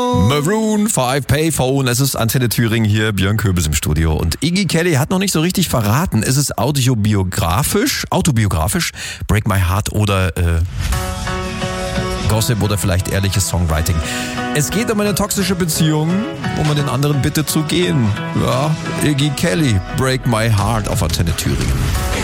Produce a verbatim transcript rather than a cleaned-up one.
Maroon five Payphone. Es ist Antenne Thüringen hier, Björn Köbels im Studio. Und Iggy Kelly hat noch nicht so richtig verraten. Ist es autobiografisch, autobiografisch, Break My Heart oder äh, Gossip oder vielleicht ehrliches Songwriting. Es geht um eine toxische Beziehung, wo man den anderen bittet zu gehen. Ja, Iggy Kelly, Break My Heart auf Antenne Thüringen.